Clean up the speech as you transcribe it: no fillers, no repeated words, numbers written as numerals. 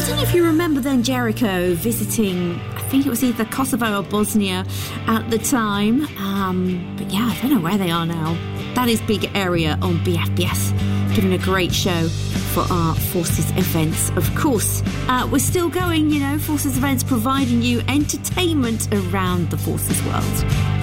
don't know if you remember then Jericho visiting, I think it was either Kosovo or Bosnia at the time. But yeah, I don't know where they are now. That is Big Area on BFBS, giving a great show for our Forces events. Of course, we're still going, Forces events providing you entertainment around the Forces world.